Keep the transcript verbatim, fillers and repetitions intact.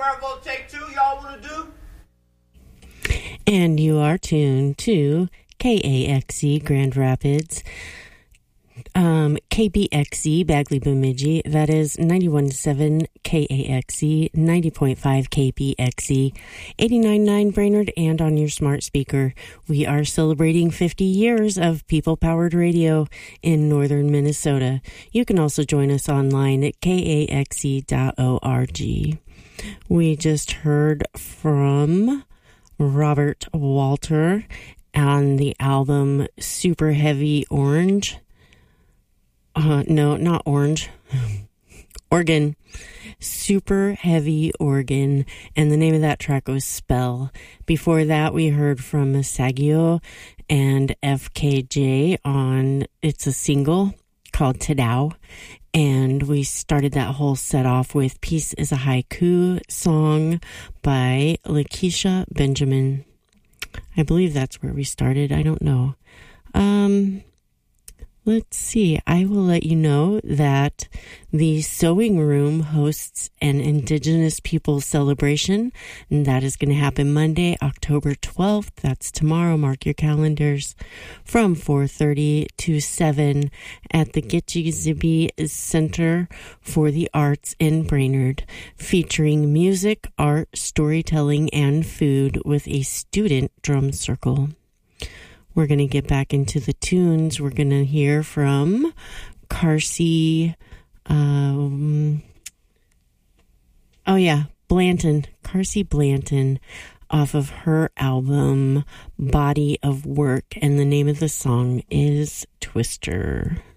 Bravo, take two. Y'all want to do? And you are tuned to K A X E Grand Rapids, um, K B X E Bagley Bemidji. That is ninety-one point seven K A X E, ninety point five K B X E, eighty-nine point nine Brainerd, and on your smart speaker. We are celebrating fifty years of people-powered radio in northern Minnesota. You can also join us online at K A X E dot org. We just heard from Robert Walter on the album Super Heavy Orange. Uh, no, not Orange. Organ. Super Heavy Organ. And the name of that track was Spell. Before that, we heard from Masagio and F K J on, it's a single called Tadao. And we started that whole set off with Peace is a Haiku song by Lakeisha Benjamin. I believe that's where we started. I don't know. Um, let's see. I will let you know that the Sewing Room hosts an Indigenous Peoples celebration, and that is going to happen Monday, October twelfth. That's tomorrow. Mark your calendars, from four thirty to seven at the Gitche Zibi Center for the Arts in Brainerd, featuring music, art, storytelling, and food with a student drum circle. We're going to get back into the tunes. We're going to hear from Carsey, um, oh yeah, Blanton, Carsey Blanton, off of her album Body of Work, and the name of the song is Twister.